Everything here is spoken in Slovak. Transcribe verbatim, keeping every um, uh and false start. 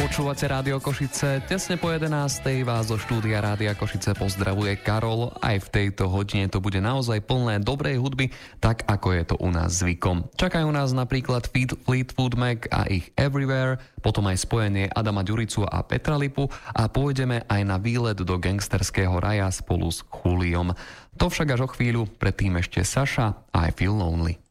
Počúvate Rádio Košice. Tesne po jedenástej vás zo štúdia Rádia Košice pozdravuje Karol. Aj v tejto hodine to bude naozaj plné dobrej hudby, tak ako je to u nás zvykom. Čakajú nás napríklad Fleetwood Mac a ich Everywhere, potom aj spojenie Adama Ďuricu a Petra Lipu a pôjdeme aj na výlet do gangsterského raja spolu s Juliom. To však až o chvíľu, predtým ešte Saša a I Feel Lonely.